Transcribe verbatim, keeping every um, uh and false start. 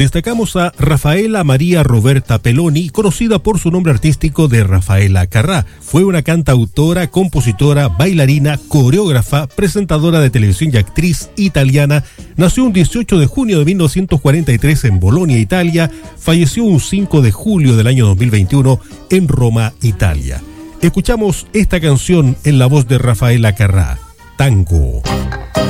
Destacamos a Rafaela María Roberta Peloni, conocida por su nombre artístico de Rafaela Carrà. Fue una cantautora, compositora, bailarina, coreógrafa, presentadora de televisión y actriz italiana. Nació un dieciocho de junio de mil novecientos cuarenta y tres en Bolonia, Italia. Falleció un cinco de julio del año dos mil veintiuno en Roma, Italia. Escuchamos esta canción en la voz de Rafaela Carrà, Tango.